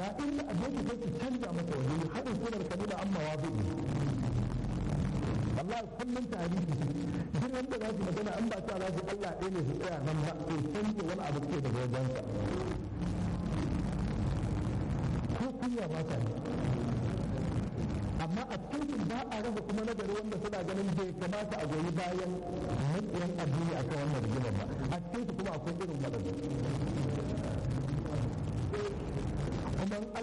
inda a gefe sai su canja masa waje haɗin sunar kabila an mawazi Allah kullum tarihi duk wanda za su magana an ba ta za su Allah ɗaya ne su tsaya nan ba to canja wani abu ke daga wajensa ko kunya ba ta ne amma a cikin ba a rasa kuma nagari wanda suna ganin bai kamata a goyi bayan matsiyan addini a kan wannan rigimar ba a cikin kuma akwai irin waɗanda kuma